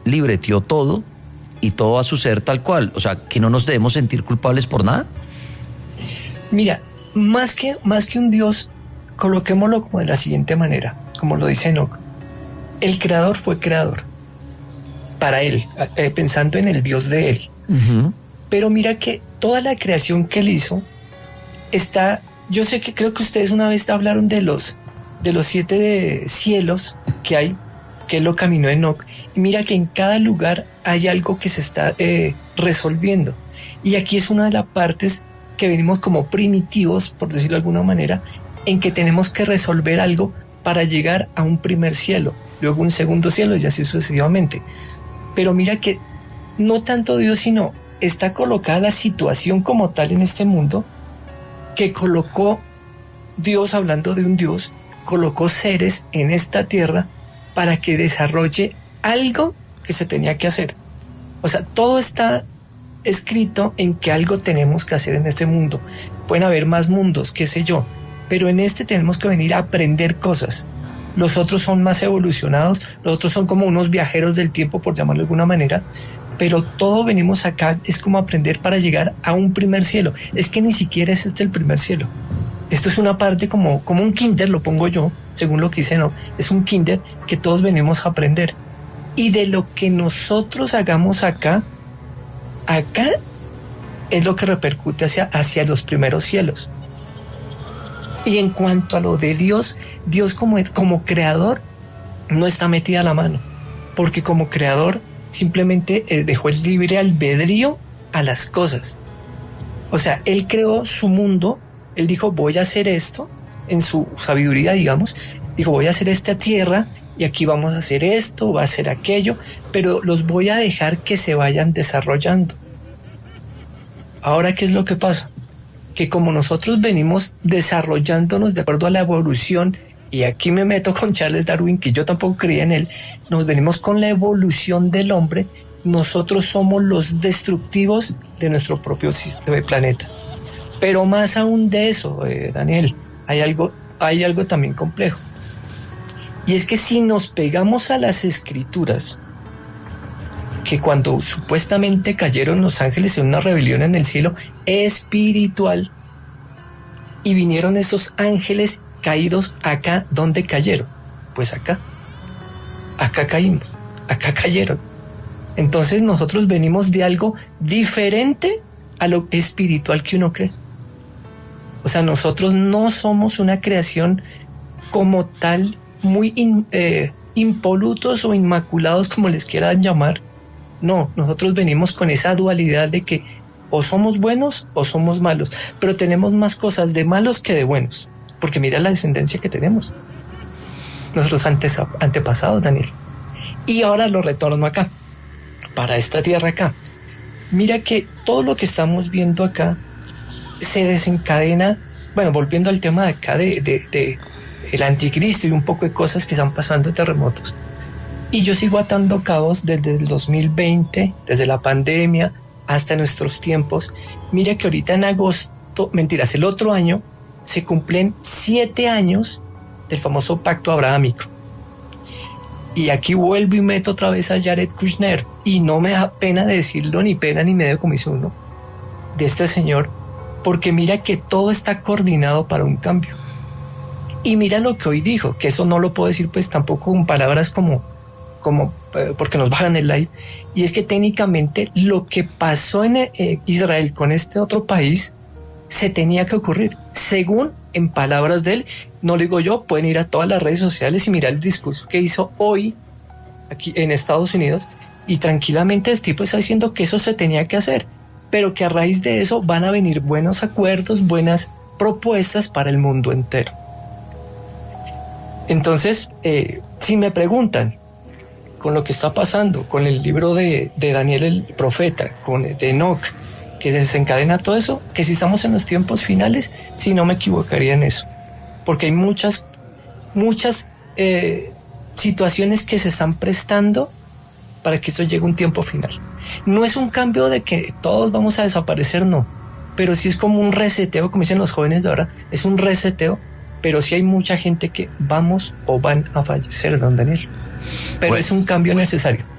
libreteó todo y todo va a suceder tal cual. O sea, que no nos debemos sentir culpables por nada. Mira, más que un Dios, coloquémoslo como de la siguiente manera, como lo dice Enoch. El creador fue creador para él, pensando en el Dios de él. Uh-huh. Pero mira que toda la creación que él hizo está, yo sé que creo que ustedes una vez hablaron de los 7 cielos que hay, que él lo caminó Enoch, y mira que en cada lugar hay algo que se está resolviendo. Y aquí es una de las partes que venimos como primitivos, por decirlo de alguna manera, en que tenemos que resolver algo para llegar a un primer cielo, luego un segundo cielo y así sucesivamente. Pero mira que no tanto Dios, sino está colocada la situación como tal en este mundo, que colocó Dios, hablando de un Dios, colocó seres en esta tierra para que desarrolle algo que se tenía que hacer. O sea, todo está escrito en que algo tenemos que hacer en este mundo. Pueden haber más mundos, qué sé yo, pero en este tenemos que venir a aprender cosas. Los otros son más evolucionados, los otros son como unos viajeros del tiempo, por llamarlo de alguna manera, pero todo venimos acá, es como aprender para llegar a un primer cielo. Es que ni siquiera es este el primer cielo. Esto es una parte como un kinder, lo pongo yo, según lo que dice, no, es un kinder que todos venimos a aprender. Y de lo que nosotros hagamos acá es lo que repercute hacia los primeros cielos. Y en cuanto a lo de Dios, Dios como creador no está metida la mano, porque como creador simplemente dejó el libre albedrío a las cosas. O sea, él creó su mundo, él dijo, voy a hacer esto, en su sabiduría, digamos, dijo, voy a hacer esta tierra y aquí vamos a hacer esto, va a hacer aquello, pero los voy a dejar que se vayan desarrollando. Ahora, ¿qué es lo que pasa? Que como nosotros venimos desarrollándonos de acuerdo a la evolución, y aquí me meto con Charles Darwin, que yo tampoco creía en él, nos venimos con la evolución del hombre, nosotros somos los destructivos de nuestro propio sistema de planeta. Pero más aún de eso, Daniel, hay algo también complejo. Y es que si nos pegamos a las escrituras, que cuando supuestamente cayeron los ángeles en una rebelión en el cielo espiritual, y vinieron esos ángeles caídos acá, ¿dónde cayeron? Pues acá caímos, acá cayeron. Entonces nosotros venimos de algo diferente a lo espiritual que uno cree. O sea, nosotros no somos una creación como tal, muy impolutos o inmaculados, como les quieran llamar. No, nosotros venimos con esa dualidad de que o somos buenos o somos malos, pero tenemos más cosas de malos que de buenos, porque mira la descendencia que tenemos, nuestros antepasados, Daniel. Y ahora lo retorno acá, para esta tierra acá. Mira que todo lo que estamos viendo acá se desencadena, bueno, volviendo al tema de acá de el anticristo y un poco de cosas que están pasando, terremotos. Y yo sigo atando cabos desde el 2020, desde la pandemia hasta nuestros tiempos. Mira que ahorita en agosto, el otro año, se cumplen 7 años del famoso pacto abrahámico. Y aquí vuelvo y meto otra vez a Jared Kushner. Y no me da pena decirlo, ni pena ni medio como hizo uno, de este señor, porque mira que todo está coordinado para un cambio. Y mira lo que hoy dijo, que eso no lo puedo decir pues tampoco con palabras como porque nos bajan el live, y es que técnicamente lo que pasó en Israel con este otro país se tenía que ocurrir, según en palabras de él. No lo digo yo, pueden ir a todas las redes sociales y mirar el discurso que hizo hoy aquí en Estados Unidos, y tranquilamente el tipo está diciendo que eso se tenía que hacer, pero que a raíz de eso van a venir buenos acuerdos, buenas propuestas para el mundo entero. Entonces, si me preguntan, con lo que está pasando, con el libro de Daniel el profeta, de Enoch, que desencadena todo eso, que si estamos en los tiempos finales, si no me equivocaría en eso, porque hay muchas situaciones que se están prestando para que esto llegue a un tiempo final. No es un cambio de que todos vamos a desaparecer, no, pero sí es como un reseteo, como dicen los jóvenes de ahora, es un reseteo, pero sí hay mucha gente que vamos o van a fallecer, don Daniel. Pero es un cambio necesario.